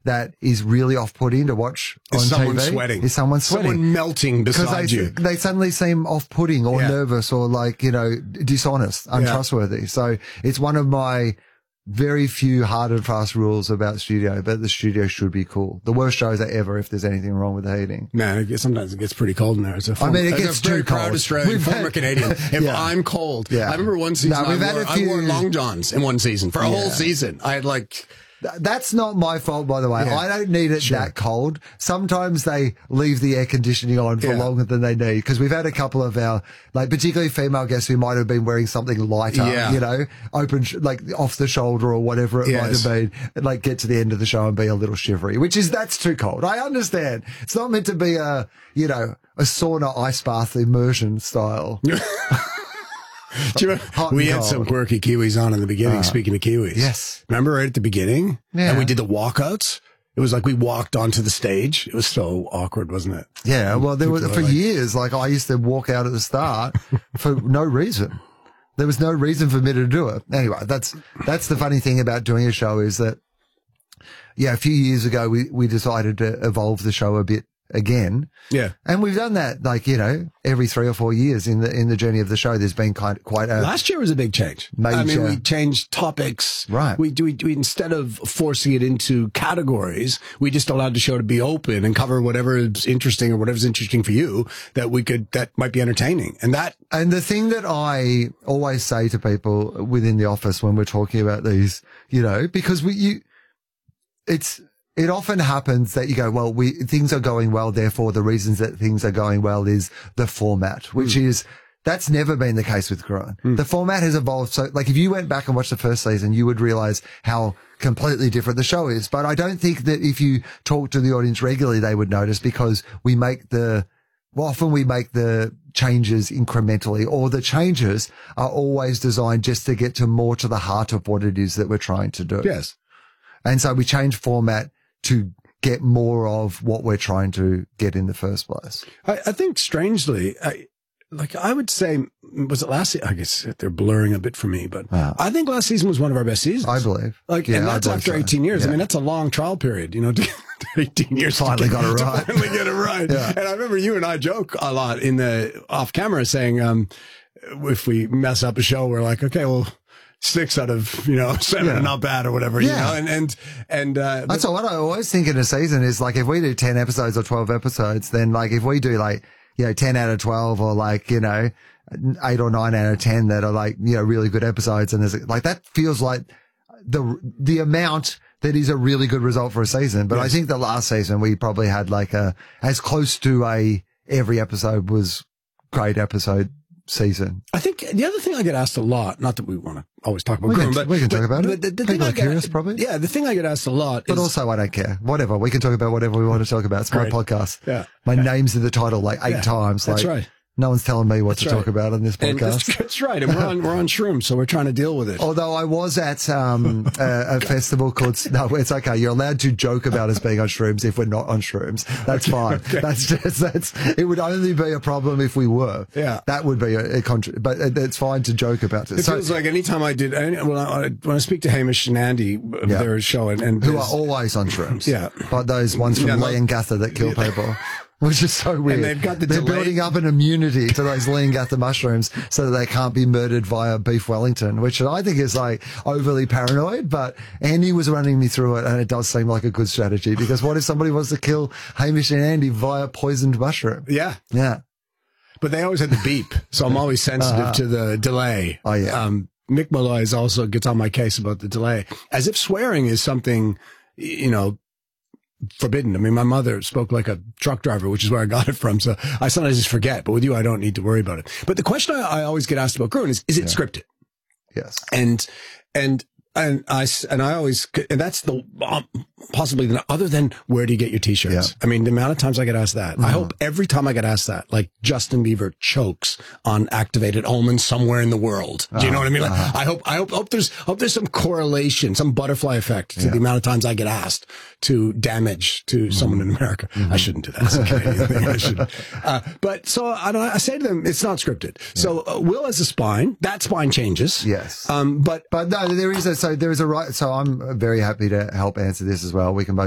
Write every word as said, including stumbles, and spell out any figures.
that is really off-putting to watch on is someone T V sweating. is someone sweating. Someone melting beside they, you. They suddenly seem off-putting or Yeah. nervous or like, you know, dishonest, untrustworthy. Yeah. So it's one of my very few hard and fast rules about studio, but the studio should be cool. The worst shows are ever if there's anything wrong with the heating. Man, it gets, sometimes it gets pretty cold in there. As a former, I mean, it as gets a very too proud cold. Australian, We've former had- Canadian. If Yeah. I'm cold, Yeah. I remember one season No, we've I, had wore, a few- I wore long johns in one season for a whole Yeah. season. I had like... Th- That's not my fault, by the way. Yeah. I don't need it Sure. that cold. Sometimes they leave the air conditioning on for Yeah. longer than they need because we've had a couple of our, like, particularly female guests who might have been wearing something lighter, Yeah. you know, open, sh- like off the shoulder or whatever it might Yes. have been, and, like get to the end of the show and be a little shivery, which is, that's too cold. I understand. It's not meant to be a, you know, a sauna ice bath immersion style. Do you remember, Hot we and had cold. some quirky Kiwis on in the beginning, speaking of Kiwis. Yes. Remember right at the beginning? Yeah. And we did the walkouts? It was like we walked onto the stage. It was so awkward, wasn't it? Yeah. Well, there was, People for are like- years, like I used to walk out at the start for no reason. There was no reason for me to do it. Anyway, that's, that's the funny thing about doing a show is that, yeah, a few years ago, we, we decided to evolve the show a bit again. Yeah. And we've done that, like, you know, every three or four years in the, in the journey of the show. There's been kind, quite a, Last year was a big change. Major. I mean, we changed topics. Right. We, we, we instead of forcing it into categories, we just allowed the show to be open and cover whatever is interesting or whatever's interesting for you that we could, that might be entertaining. And that, And the thing that I always say to people within the office when we're talking about these, you know, because we, you, it's, it often happens that you go, well, we, things are going well. Therefore, the reasons that things are going well is the format, which mm. is, that's never been the case with Growing. Mm. The format has evolved. So like if you went back and watched the first season, you would realize how completely different the show is. But I don't think that if you talk to the audience regularly, they would notice because we make the, well, often we make the changes incrementally or the changes are always designed just to get to more to the heart of what it is that we're trying to do. yes. And so we change format to get more of what we're trying to get in the first place. I, I think strangely, I, like I would say, was it last season? I guess they're blurring a bit for me, but Wow. I think last season was one of our best seasons. I believe. Like, Yeah, and I that's believe after so. eighteen years. Yeah. I mean, that's a long trial period, you know, to, eighteen years. Finally to get, got it right. To finally get it right. Yeah. And I remember you and I joke a lot in the off camera saying, um, if we mess up a show, we're like, okay, well, six out of, you know, seven Yeah. are not bad or whatever, Yeah. you know, and, and, and, uh, That's all. What I always think in a season is like if we do ten episodes or twelve episodes, then like if we do like, you know, ten out of twelve or like, you know, eight or nine out of ten that are like, you know, really good episodes. And there's like, that feels like the, the amount that is a really good result for a season. But Yes. I think the last season we probably had like a, as close to a, every episode was great episode season. I think the other thing I get asked a lot, not that we want to always talk about We can, Groom, but we can talk but- about but it. The, the thing People I are get- curious, probably. Yeah, the thing I get asked a lot But is, also, I don't care. Whatever. We can talk about whatever we want to talk about. It's Great. my podcast. Yeah. My name's in the title like eight Yeah, times. that's like, right. No one's telling me what That's to right. talk about on this and that's, podcast. that's right. And we're on, we're on shrooms, so we're trying to deal with it. Although I was at um, a, a festival called, no, it's okay. You're allowed to joke about us being on shrooms if we're not on shrooms. That's fine. okay. That's just, that's, it would only be a problem if we were. Yeah. That would be a, a contra, but it, it's fine to joke about it. It So, feels like anytime I did, any, when, I, when I speak to Hamish and Andy of Yeah. their show, and, and who there's- are always on shrooms. Yeah. Like those ones from Yeah, Lee no- and Gather that kill people. Which is so weird. they've got the They're delay- building up an immunity to those Lee and Gather mushrooms so that they can't be murdered via beef Wellington, which I think is like overly paranoid, but Andy was running me through it and it does seem like a good strategy because what if somebody wants to kill Hamish and Andy via poisoned mushroom? yeah. Yeah. But they always had the beep, so I'm always sensitive Uh-huh. to the delay. Oh, yeah. Um, Mick Malloy also gets on my case about the delay, as if swearing is something, you know, forbidden. I mean, my mother spoke like a truck driver, which is where I got it from. So I sometimes just forget, but with you, I don't need to worry about it. But the question I, I always get asked about Growing is, is it Yeah. scripted? Yes. And, and, and I, s- and I always, and that's the, um, possibly the, other than where do you get your t-shirts? Yeah. I mean, the amount of times I get asked that, I hope every time I get asked that, like Justin Bieber chokes on activated almonds somewhere in the world. Do you know what I mean? Like, I hope, I hope, hope there's, hope there's some correlation, some butterfly effect to Yeah. the amount of times I get asked to damage to someone in America. I shouldn't do that. It's a Canadian thing. I should. Uh, but so I, don't- I say to them, it's not scripted. So uh, Will has a spine. That spine changes. Yes. Um, but But no, there is a, so there is a right, so I'm very happy to help answer this as well. We can both